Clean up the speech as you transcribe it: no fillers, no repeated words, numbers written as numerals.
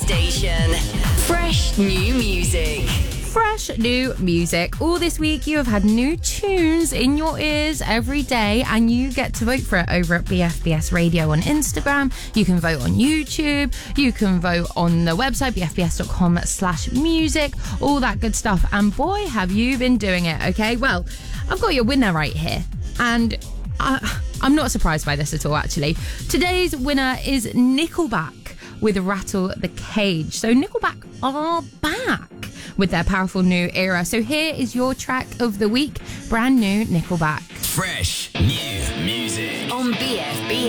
station. Fresh new music. Fresh new music. All this week you have had new tunes in your ears every day, and you get to vote for it over at BFBS Radio on Instagram. You can vote on YouTube. You can vote on the website bfbs.com/music, all that good stuff. And boy, have you been doing it. Okay, well, I've got your winner right here, and I'm not surprised by this at all, actually. Today's winner is Nickelback with Rattle the Cage. So Nickelback are back with their powerful new era. So here is your track of the week, brand new Nickelback. Fresh new music on BFBS.